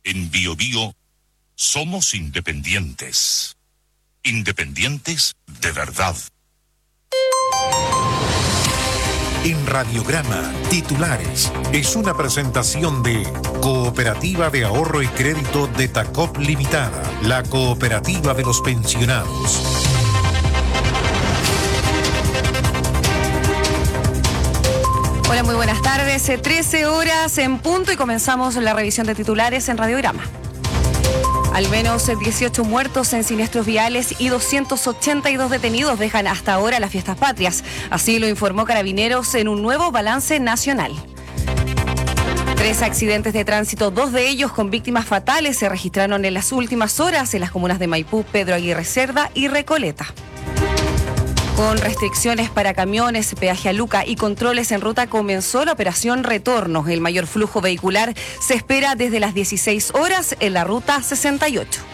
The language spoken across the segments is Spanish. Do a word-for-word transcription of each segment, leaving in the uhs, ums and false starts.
En Bio Bio somos independientes. Independientes de verdad. En Radiograma, titulares, es una presentación de Cooperativa de Ahorro y Crédito de Tacop Limitada, la cooperativa de los pensionados. Hola, muy buenas tardes. trece horas en punto y comenzamos la revisión de titulares en Radiograma. Al menos dieciocho muertos en siniestros viales y doscientos ochenta y dos detenidos dejan hasta ahora las fiestas patrias. Así lo informó Carabineros en un nuevo balance nacional. Tres accidentes de tránsito, dos de ellos con víctimas fatales, se registraron en las últimas horas en las comunas de Maipú, Pedro Aguirre Cerda y Recoleta. Con restricciones para camiones, peaje a Luca y controles en ruta comenzó la operación Retorno. El mayor flujo vehicular se espera desde las dieciséis horas en la ruta sesenta y ocho.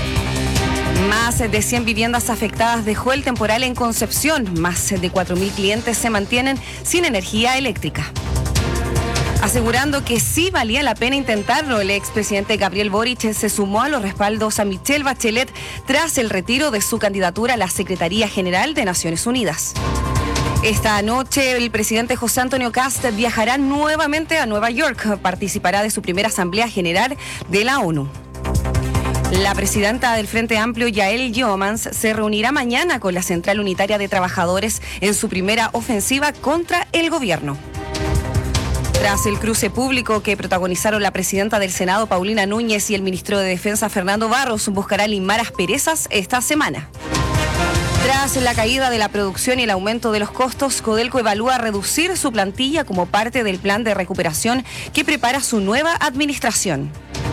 Más de cien viviendas afectadas dejó el temporal en Concepción. Más de cuatro mil clientes se mantienen sin energía eléctrica. Asegurando que sí valía la pena intentarlo, el expresidente Gabriel Boric se sumó a los respaldos a Michelle Bachelet tras el retiro de su candidatura a la Secretaría General de Naciones Unidas. Esta noche el presidente José Antonio Kast viajará nuevamente a Nueva York. Participará de su primera Asamblea General de la ONU. La presidenta del Frente Amplio, Yael Yeomans, se reunirá mañana con la Central Unitaria de Trabajadores en su primera ofensiva contra el gobierno. Tras el cruce público que protagonizaron la presidenta del Senado, Paulina Núñez, y el ministro de Defensa, Fernando Barros, buscará limar asperezas esta semana. Tras la caída de la producción y el aumento de los costos, Codelco evalúa reducir su plantilla como parte del plan de recuperación que prepara su nueva administración.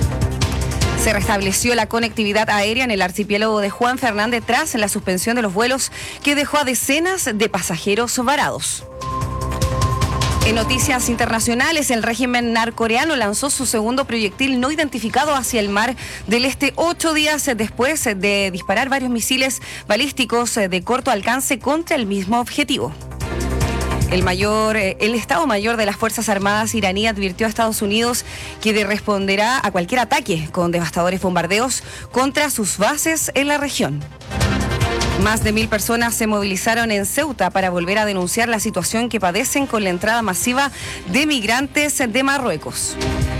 Se restableció la conectividad aérea en el archipiélago de Juan Fernández tras la suspensión de los vuelos que dejó a decenas de pasajeros varados. En noticias internacionales, el régimen norcoreano lanzó su segundo proyectil no identificado hacia el mar del Este ocho días después de disparar varios misiles balísticos de corto alcance contra el mismo objetivo. El mayor, el Estado Mayor de las Fuerzas Armadas iraní advirtió a Estados Unidos que responderá a cualquier ataque con devastadores bombardeos contra sus bases en la región. Más de mil personas se movilizaron en Ceuta para volver a denunciar la situación que padecen con la entrada masiva de migrantes de Marruecos.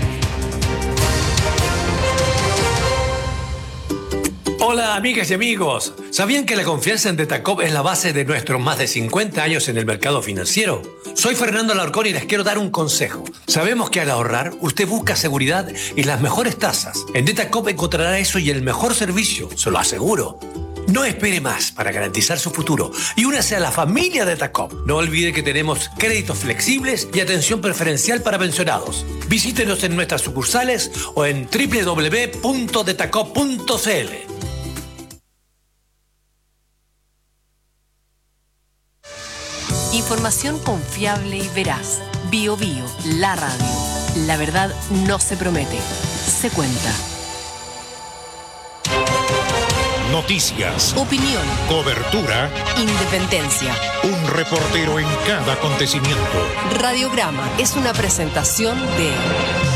Hola amigas y amigos, ¿sabían que la confianza en Detacop es la base de nuestros más de cincuenta años en el mercado financiero? Soy Fernando Alarcón y les quiero dar un consejo. Sabemos que al ahorrar usted busca seguridad y las mejores tasas. En Detacop encontrará eso y el mejor servicio, se lo aseguro. No espere más para garantizar su futuro y únase a la familia de Detacop. No olvide que tenemos créditos flexibles y atención preferencial para pensionados. Visítenos en nuestras sucursales o en doble u doble u doble u punto detacop punto c l. Información confiable y veraz. Bio Bio, la radio. La verdad no se promete, se cuenta. Noticias, opinión, cobertura, independencia. Un reportero en cada acontecimiento. Radiograma es una presentación de